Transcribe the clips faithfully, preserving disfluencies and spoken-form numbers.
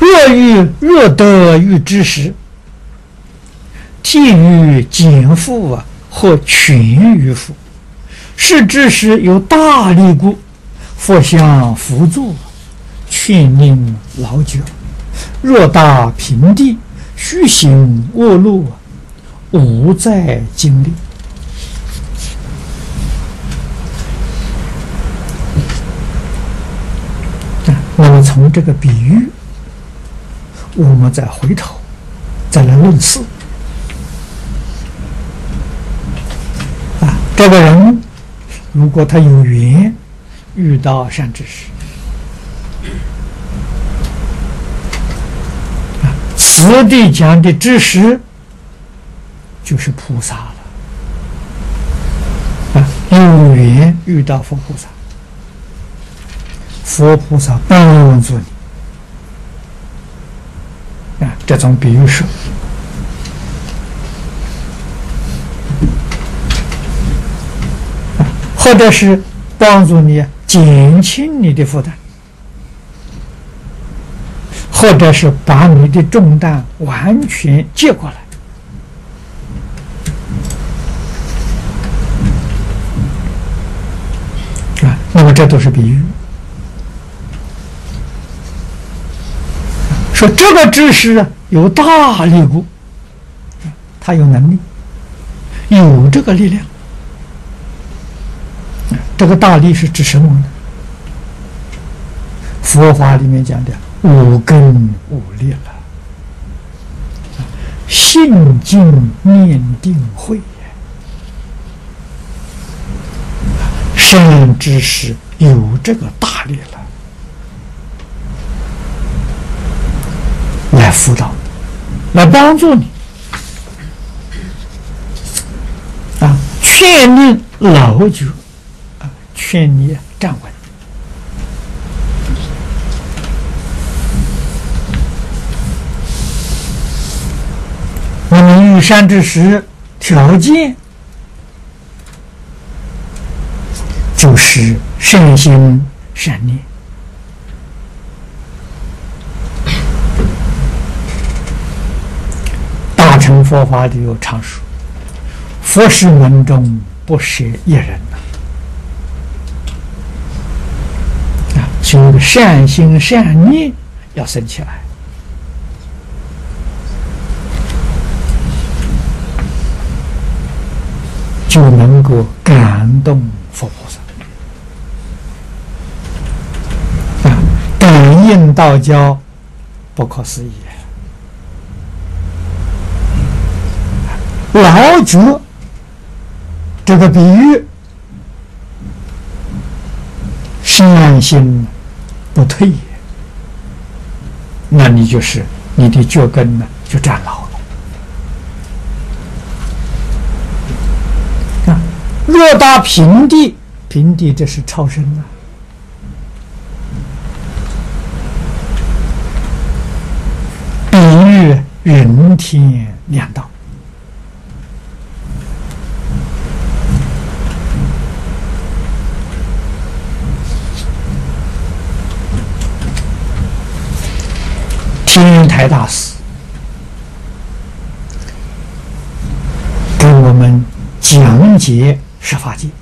若欲若得欲之时，替于减负啊，或全于负。是之时有大力故，佛相辅助，劝令劳久。若大平地，虚行恶路，无在经历。那么从这个比喻，我们再回头再来论事啊，这个人如果他有缘遇到善知识啊，此地讲的知识就是菩萨了啊，有缘遇到佛菩萨。佛菩萨帮助你啊，这种比喻说，啊，或者是帮助你减轻你的负担，或者是把你的重担完全接过来。啊，那么这都是比喻。说这个知识啊，有大力故，他有能力，有这个力量。这个大力是指什么呢？佛法里面讲的五根五力了，信经念定慧，善知识有这个大力了。来辅导你，来帮助你啊，劝令劳久啊，劝你站稳。那么遇善知识条件就是善心善念。大乘佛法里有常说，佛事门中不舍一人呐。啊，所以善心善念要生起来，就能够感动佛菩萨。啊，感应道交，不可思议。劳久这个比喻，善心不退，那你就是你的脚跟呢就站牢了。啊，若到平地，平地这是超生啊。比喻人天两道。天台大师给我们讲解十法界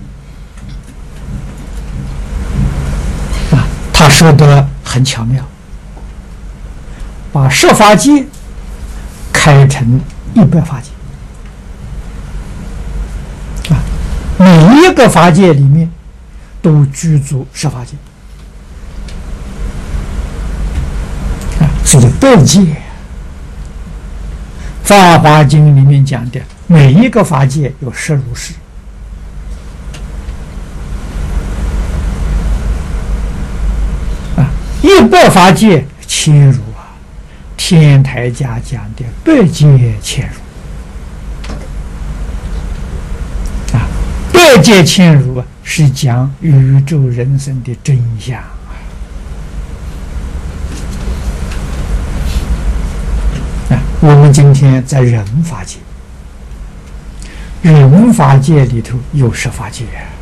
啊，他说的很巧妙，把十法界开成一百法界啊，每一个法界里面都具足十法界。所以百界，《法华经》里面讲的每一个法界有十如是啊，一百法界千如啊，天台家讲的百界千如啊，百界千如啊，是讲宇宙人生的真相。我们今天在人法界，人法界里头有十法界。